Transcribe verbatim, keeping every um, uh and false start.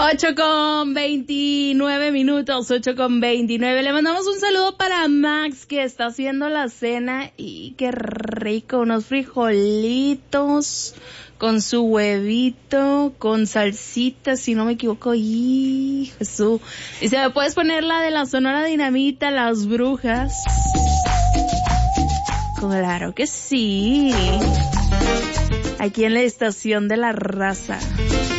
ocho con veintinueve minutos, ocho con veintinueve. Le mandamos un saludo para Max, que está haciendo la cena y qué rico, unos frijolitos con su huevito, con salsita, si no me equivoco. ¡Y Jesús! Dice, ¿me puedes poner la de la Sonora Dinamita, Las Brujas? Claro que sí. Aquí en la estación de la raza.